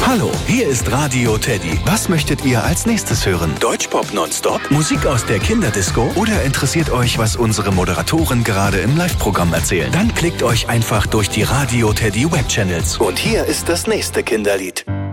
Hallo, hier ist Radio Teddy. Was möchtet ihr als nächstes hören? Deutschpop nonstop? Musik aus der Kinderdisco? Oder interessiert euch, was unsere Moderatoren gerade im Live-Programm erzählen? Dann klickt euch einfach durch die Radio Teddy Webchannels. Und hier ist das nächste Kinderlied.